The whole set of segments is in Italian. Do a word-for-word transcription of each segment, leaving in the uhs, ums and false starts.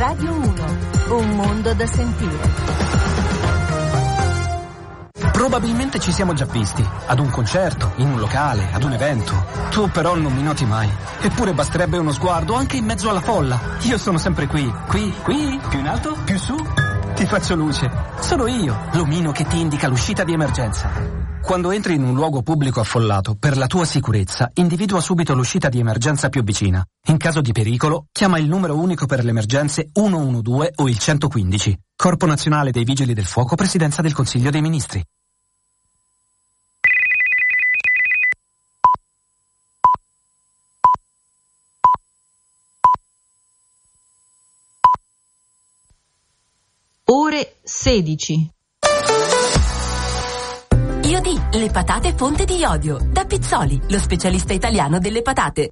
Radio uno, un mondo da sentire. Probabilmente ci siamo già visti, ad un concerto, in un locale, ad un evento. Tu però non mi noti mai. Eppure basterebbe uno sguardo anche in mezzo alla folla. Io sono sempre qui, qui, qui, più in alto, più su. Ti faccio luce. Sono io, l'omino che ti indica l'uscita di emergenza. Quando entri in un luogo pubblico affollato, per la tua sicurezza, individua subito l'uscita di emergenza più vicina. In caso di pericolo, chiama il numero unico per le emergenze uno uno due o il centoquindici. Corpo Nazionale dei Vigili del Fuoco, Presidenza del Consiglio dei Ministri. Ore sedici. Iodi, le patate fonte di iodio. Da Pizzoli, lo specialista italiano delle patate.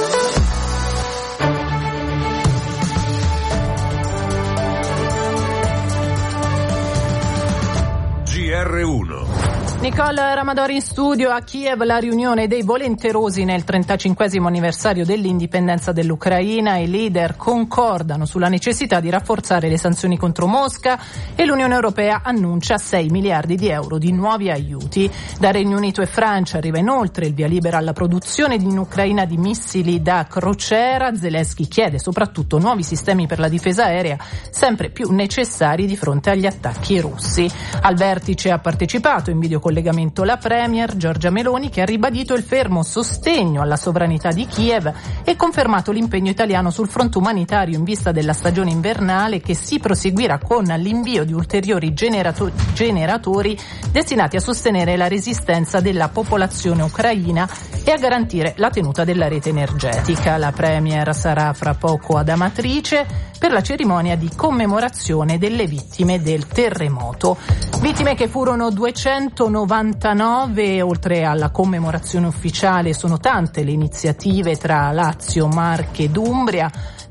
G R uno. Nicole Ramadori in studio. A Kiev la riunione dei volenterosi nel trentacinquesimo anniversario dell'indipendenza dell'Ucraina. I leader concordano sulla necessità di rafforzare le sanzioni contro Mosca e l'Unione Europea annuncia sei miliardi di euro di nuovi aiuti. Da Regno Unito e Francia arriva inoltre il via libera alla produzione in Ucraina di missili da crociera. Zelensky chiede soprattutto nuovi sistemi per la difesa aerea, sempre più necessari di fronte agli attacchi russi. Al vertice ha partecipato in videocollegamento la premier Giorgia Meloni, che ha ribadito il fermo sostegno alla sovranità di Kiev e confermato l'impegno italiano sul fronte umanitario in vista della stagione invernale, che si proseguirà con l'invio di ulteriori generato- generatori destinati a sostenere la resistenza della popolazione ucraina e a garantire la tenuta della rete energetica. La premier sarà fra poco ad Amatrice per la cerimonia di commemorazione delle vittime del terremoto. Vittime che furono duecentonovantanove. Oltre alla commemorazione ufficiale sono tante le iniziative tra Lazio, Marche ed Umbria.